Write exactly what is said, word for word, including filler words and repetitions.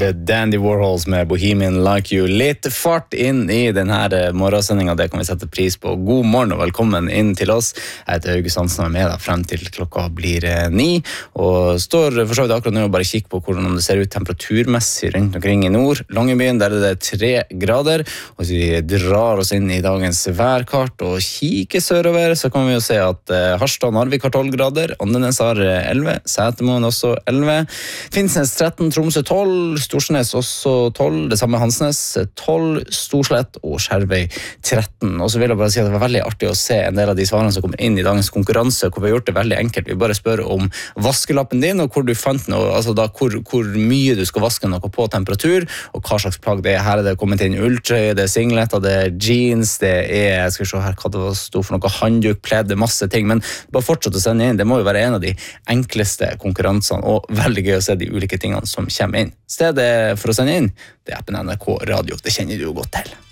The Dandy Warhols med Bohemian Like You. Litt fart inn i denne morgensendingen, det kan vi sette pris på. God morgen og velkommen inn til oss. Jeg heter August Hansen og er med deg frem til klokka blir ni, og står for så vidt akkurat nå og bare kikker på hvordan det ser ut temperaturmessig rundt omkring i nord. Longyearbyen, der er det tre grader, og hvis vi drar oss inn i dagens værkart og kikker sørover, så kan vi jo se at Harstad og Narvik har tolv grader, Andenes har elleve, Setermoen også elleve, Finnsnes tretten, Tromsø tolv, Storsnes også tolv, det samme Hansnes tolv, Storslett og Skjervøy tretten. Og så vil jeg bare si at det var veldig artig å se en del av de svarene som kommer inn i dagens konkurranse, hvor vi har gjort det veldig enkelt. Vi bare spør om vaskelappen din, og hvor du fant noe, altså da hvor, hvor mye du skal vaske noe på temperatur, og hva slags plagg det er. Her er det kommet inn ulltrøye, det er singletter, det er jeans, det er, jeg skal se her hva det stod for noe, handduk, pledd, det er masse ting, men bare fortsett å sende inn. Det må jo være en av de enkleste konkurransene, og veldig gøy å se de ulike tingene som kommer inn. Stedet for å sende inn, det er appen N R K Radio, det kjenner du jo godt til.